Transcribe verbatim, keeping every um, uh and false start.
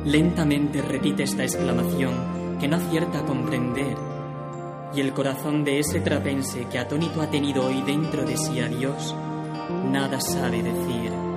Lentamente repite esta exclamación que no acierta a comprender, y el corazón de ese trapense que atónito ha tenido hoy dentro de sí a Dios, nada sabe decir.